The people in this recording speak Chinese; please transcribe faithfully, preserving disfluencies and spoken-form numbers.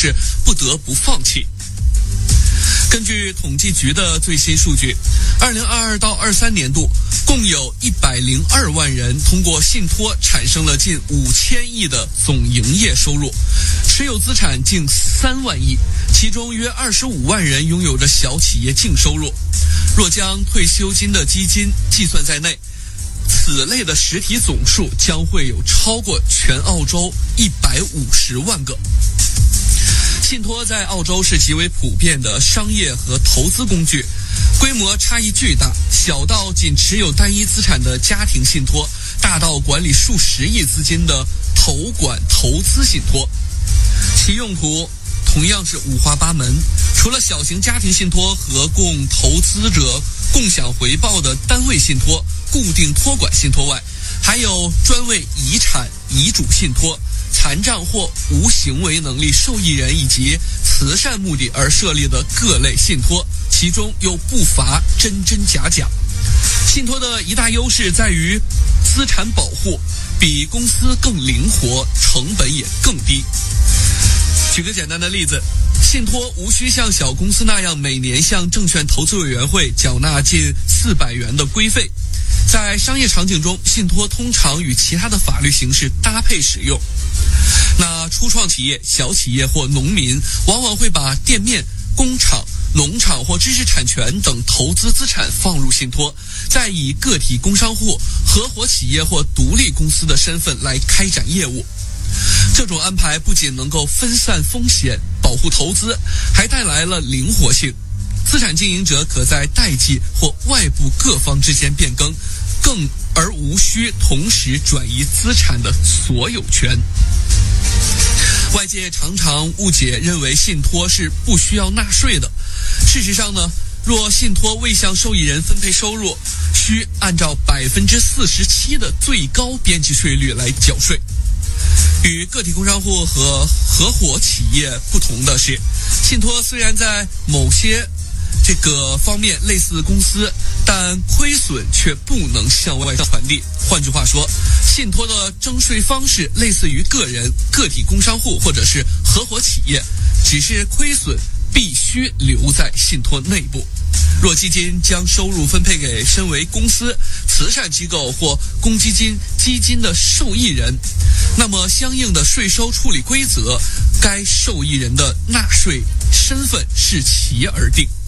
是不得不放弃。根据统计局的最新数据，二零二二到二三年度，共有一百零二万人通过信托产生了近五千亿的总营业收入，持有资产近三万亿，其中约二十五万人拥有着小企业净收入。若将退休金的基金计算在内，此类的实体总数将会有超过全澳洲一百五十万个。信托在澳洲是极为普遍的商业和投资工具，规模差异巨大，小到仅持有单一资产的家庭信托，大到管理数十亿资金的投管投资信托，其用途同样是五花八门。除了小型家庭信托和供投资者共享回报的单位信托、固定托管信托外，还有专为遗产、遗嘱信托、残障或无行为能力受益人以及慈善目的而设立的各类信托，其中又不乏真真假假。信托的一大优势在于资产保护，比公司更灵活，成本也更低。举个简单的例子，信托无需像小公司那样每年向证券投资委员会缴纳近四百元的规费。在商业场景中，信托通常与其他的法律形式搭配使用。那初创企业、小企业或农民往往会把店面、工厂、农场或知识产权等投资资产放入信托，再以个体工商户、合伙企业或独立公司的身份来开展业务。这种安排不仅能够分散风险、保护投资，还带来了灵活性。资产经营者可在代际或外部各方之间变更，更而无需同时转移资产的所有权。外界常常误解认为信托是不需要纳税的。事实上呢，若信托未向受益人分配收入，需按照百分之四十七的最高边际税率来缴税。与个体工商户和合伙企业不同的是，信托虽然在某些这个方面类似公司，但亏损却不能向外传递。换句话说，信托的征税方式类似于个人、个体工商户或者是合伙企业，只是亏损必须留在信托内部。若基金将收入分配给身为公司、慈善机构或公积金基金的受益人，那么相应的税收处理规则，该受益人的纳税身份视其而定。